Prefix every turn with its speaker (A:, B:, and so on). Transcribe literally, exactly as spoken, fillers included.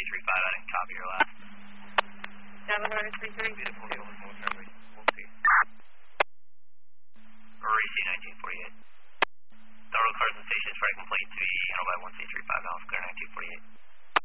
A: three five, I didn't copy your last.
B: seven hundred three three.
C: Beautiful, Hill, North Runway, we'll see.
A: Maurice nineteen forty-eight. Total cars and stations for complete to be handled by one C three five, Alpha Clear nineteen forty-eight.